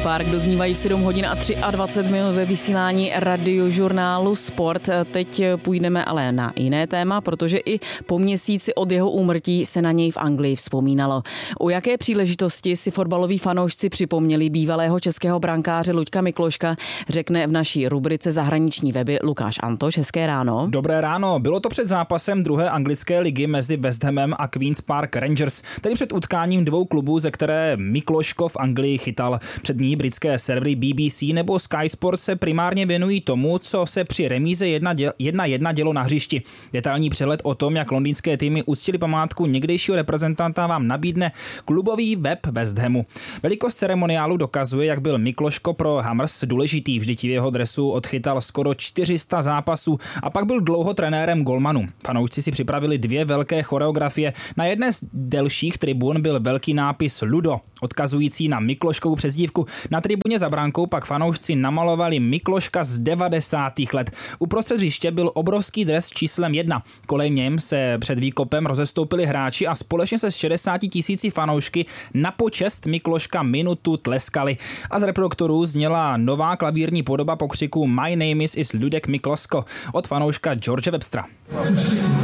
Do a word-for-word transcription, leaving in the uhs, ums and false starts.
Park doznívají v sedm hodin a dvacet tři minut ve vysílání radiožurnálu Sport. Teď půjdeme ale na jiné téma, protože i po měsíci od jeho úmrtí se na něj v Anglii vzpomínalo. O jaké příležitosti si fotbaloví fanoušci připomněli bývalého českého brankáře Luďka Mikloška, řekne v naší rubrice Zahraniční weby Lukáš Antoš. Hezké ráno. Dobré ráno. Bylo to před zápasem druhé anglické ligy mezi West Hamem a Queen's Park Rangers, tedy před utkáním dvou klubů, ze které Mikloško v Anglii chytal. Přední britské servery B B C nebo Sky Sports se primárně věnují tomu, co se při remíze jedna jedna dělo na hřišti. Detailní přehled o tom, jak londýnské týmy uctili památku někdejšího reprezentanta, vám nabídne klubový web West Hamu. Velikost ceremoniálu dokazuje, jak byl Mikloško pro Hammers důležitý. Vždyť v jeho dresu odchytal skoro čtyři sta zápasů a pak byl dlouho trenérem golmanů. Fanoušci si připravili dvě velké choreografie. Na jedné z delších tribun byl velký nápis Ludo, odkazující na Mikloškovu přezdívku. Na tribuně za brankou pak fanoušci namalovali Mikloška z devadesátých let. Uprostřed hřiště byl obrovský dres s číslem jedna. Kolem něm se před výkopem rozestoupili hráči a společně se s šedesáti tisíci fanoušky na počest Mikloška minutu tleskali. A z reproduktorů zněla nová klavírní podoba pokřiku My name is, is Ludek Miklosko od fanouška George Webstera.